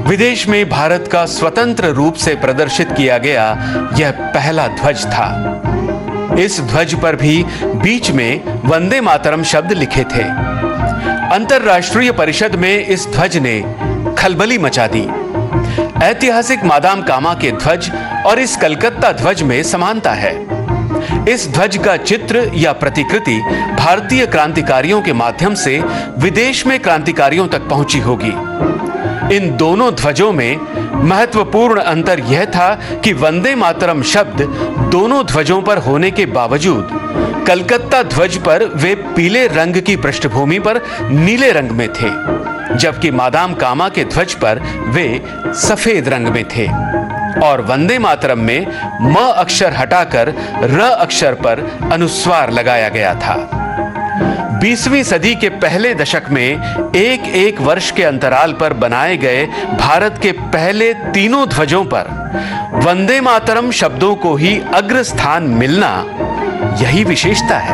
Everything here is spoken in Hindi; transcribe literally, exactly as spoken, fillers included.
विदेश में भारत का स्वतंत्र रूप से प्रदर्शित किया गया यह पहला ध्वज था। इस ध्वज पर भी बीच में वंदे मातरम शब्द लिखे थे। अंतर्राष्ट्रीय परिषद में इस ध्वज ने खलबली मचा दी। ऐतिहासिक मादाम कामा के ध्वज और इस कलकत्ता ध्वज में समानता है। इस ध्वज का चित्र या प्रतिकृति भारतीय क्रांतिकारियों के माध्यम से विदेश में क्रांतिकारियों तक पहुंची होगी। इन दोनों ध्वजों में महत्वपूर्ण अंतर यह था कि वंदे मातरम शब्द दोनों ध्वजों पर होने के बावजूद कलकत्ता ध्वज पर वे पीले रंग की पृष्ठभूमि पर नीले रंग में थे, जबकि मादाम कामा के ध्वज पर वे सफेद रंग में थे और वंदे मातरम में म अक्षर हटाकर र अक्षर पर अनुस्वार लगाया गया था। बीसवीं सदी के पहले दशक में एक एक वर्ष के अंतराल पर बनाए गए भारत के पहले तीनों ध्वजों पर वंदे मातरम शब्दों को ही अग्र स्थान मिलना, यही विशेषता है।